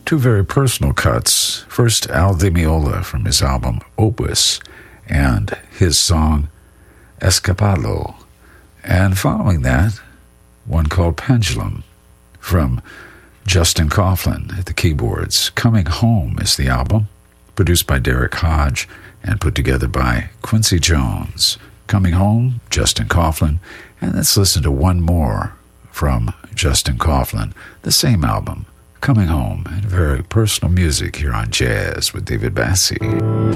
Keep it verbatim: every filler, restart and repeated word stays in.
two very personal cuts. First, Al Di Meola from his album Opus and his song Escapado. And following that, one called Pendulum from Justin Coughlin at the keyboards. Coming Home is the album, produced by Derek Hodge and put together by Quincy Jones. Coming Home, Justin Coughlin, and let's listen to one more from Justin Coughlin, the same album, Coming Home, and very personal music here on Jazz with David Bassi.